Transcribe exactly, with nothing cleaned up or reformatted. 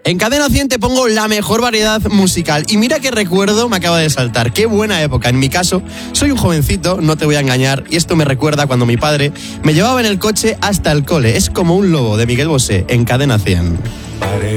En Cadena cien te pongo la mejor variedad musical. Y mira qué recuerdo me acaba de saltar. Qué buena época. En mi caso, soy un jovencito, no te voy a engañar. Y esto me recuerda cuando mi padre me llevaba en el coche hasta el cole. Es como un lobo, de Miguel Bosé, en Cadena cien.